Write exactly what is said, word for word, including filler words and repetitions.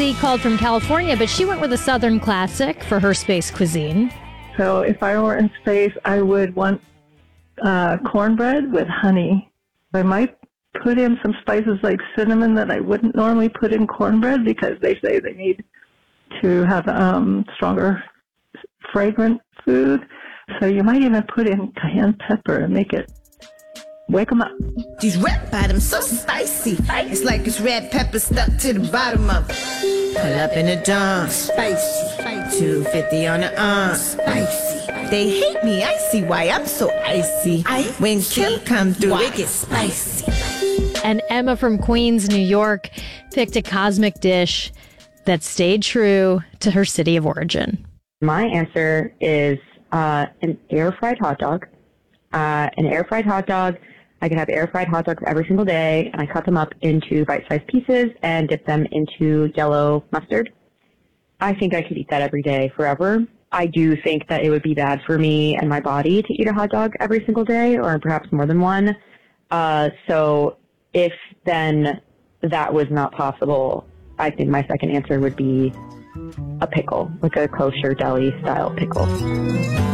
Lindsay called from California, but she went with a Southern classic for her space cuisine. So if I were in space, I would want uh, cornbread with honey. I might put in some spices like cinnamon that I wouldn't normally put in cornbread because they say they need to have um, stronger, fragrant food. So you might even put in cayenne pepper and make it wake them up. These red bottoms so spicy. It's like it's red pepper stuck to the bottom of it. Pull up in the dawn. Spicy. two fifty on the arm. Spicy. They hate me. I see why I'm so icy. When Kim come through, it gets spicy. And Emma from Queens, New York, picked a cosmic dish that stayed true to her city of origin. My answer is uh, an air-fried hot dog. Uh, an air-fried hot dog. I can have air-fried hot dogs every single day, and I cut them up into bite-sized pieces and dip them into yellow mustard. I think I could eat that every day forever. I do think that it would be bad for me and my body to eat a hot dog every single day, or perhaps more than one. Uh, so if then that was not possible, I think my second answer would be a pickle, like a kosher deli-style pickle.